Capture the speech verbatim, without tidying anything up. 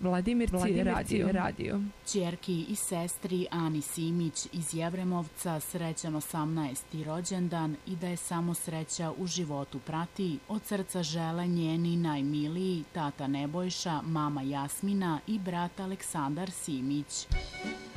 Vladimirci radio. radio. Ćerki i sestri Ani Simić iz Jevremovca srećan osamnaesti rođendan i da je samo sreća u životu prati, od srca žele njeni najmiliji tata Nebojša, mama Jasmina i brat Aleksandar Simić.